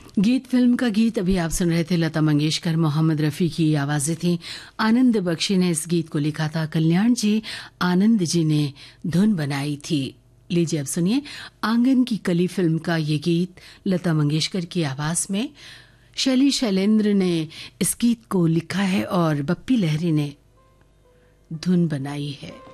गीत फिल्म का गीत अभी आप सुन रहे थे। लता मंगेशकर, मोहम्मद रफ़ी की आवाज़ें थीं। आनंद बख्शी ने इस गीत को लिखा था, कल्याण जी आनंद जी ने धुन बनाई थी। लीजिए अब सुनिए आंगन की कली फिल्म का ये गीत लता मंगेशकर की आवाज़ में। शैली शैलेंद्र ने इस गीत को लिखा है और बप्पी लहरी ने धुन बनाई है।